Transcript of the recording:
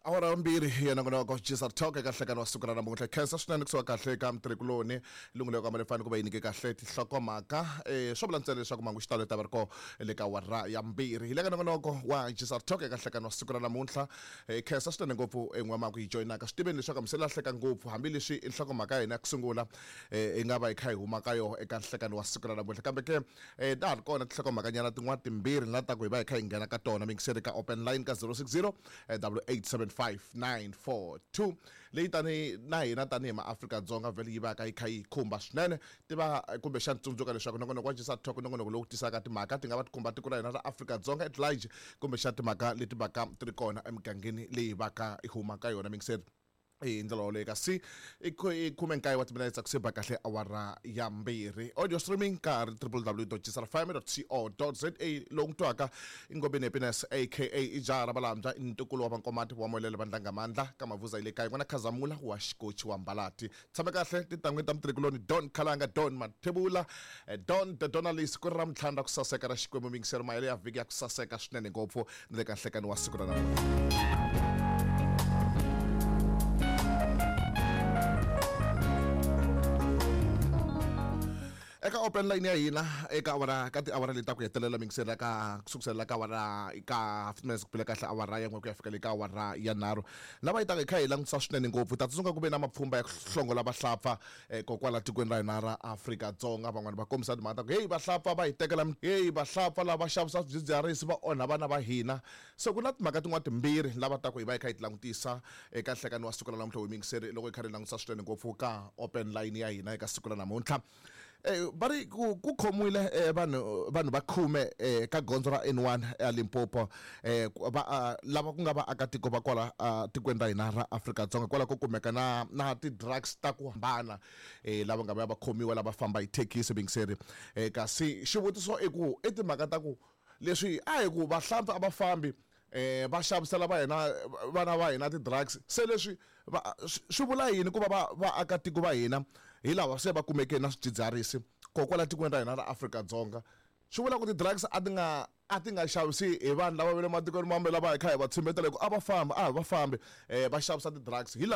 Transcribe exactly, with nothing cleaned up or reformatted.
Awara mbiri yena ngonoko jisa talk kahle kana wasukana namuhle khensa swinene kusuka kahle ka mtrikuloni lungile kwamale fana kuba yinike kahle tihlokomaka eh swabula ntsele leswaku mangu xitalo ta variko le ka wara ya mbiri ile kana ngonoko wa jisa talk kahle kana wasukana namuhla eh khensa swinene ngopfu en'wama ku joina ka switibeni leswaku misela hleka ngopfu hambi leswi inhlokomaka yena kusungula eh ingaba ikha ihuma ka yo eka hlekani wasukana namuhla kambe ke eh da ri kona tihlokomaka nyana tin'wana timbirhi la ta ku hi va ikha ingena ka tona mingiseri ka open line ka zero six zero double eight seven five nine four two leyi tani na hina tani ma Afrika Dzonga vele yi va ka yi kha yi khumba swinene tiva kumbe xa ntsundzuka leswaku nongonoko wa jisa talk nongonoko lowu tisaka timhaka ti nga va ti khumba tiko ra hina ra Afrika Dzonga at large kumbe xa timhaka leti va ka ti ri kona emigangeni leyi va ka i huma ka yona mingiseri e ndlela ole ka si ikhume nkaye wa timinetse ku siba kahle awara ya mbirhi audio streaming ka w w w dot jisa f m dot co dot za lowu twaka ingobeni happiness aka ijara balambya intukulu wa bankomati wa moyelele bandlanga mandla ka mavuza ile kaye n'wana khazamula wa xikochi wa mbalati tshame kahle tintangwe ta mtrikuloni Don Khalanga Don Mathebula Don the Donalist ku ra mtlhandla ku saseka ra xikwembu mingiseri mayele ya viki ya ku saseka swinene ngopfu ni le ka nhlekani wa siku ra namuntlha. Eka open line ya hina eka awara ka ti awara leta ku hetelela mingisela ka kusukusela ka awara ka fitness ku phela kahle awara ya n'we ku ya fika le ka awara ya nharhu lava yi ta kha hi langutisa swinene ngopfu ta tsunga ku ve na mapfhumba ya hlongola vahlapfa kokwala tikweni ra hina ra Afrika Dzonga van'wana va kombisa timhaka ku hey vahlapfa va hi tekela hey vahlapfa lava xavisa swidzidziharisi va onha vana va hina so ku na timhaka tin'wana timbirhi lava ta ku hi va hi kha hi ti langutisa eka nhlekani wa siku ra namuntlha wi mingiseri loko hi kha hi langutisa swinene ngopfu ka open line ya hina eka siku ra namuntlha eh bari ku ku khomiwile vanhu vanhu va khume ka gondzo ra N one ya Limpopo eh lava ku nga va aka tiko va kwala tikweni ra hina ra Afrika Dzonga kwala ku kumeka na na ti drugs ta ku hambana eh lava nga va khomiwa lava famba hi thekisi bingiseri eh kasi xivutiso i ku i timhaka ta ku leswi a hi ku vahlampfa a va fambi eh va xavisela va hina vana va hina ti drugs se leswi swi vula yini ku va va aka tiko va hina hi lava se va kumeke na swidzidziharisi kokwala tikweni ra hina ra Afrika Dzonga swi vula ku ti drugs a ti nga a ti nga xavisi hi vanhu lava vele matikweni mambe lava hi kha hi va tshimetela ku a va famba a va fambi eh va xavisa ti drugs hi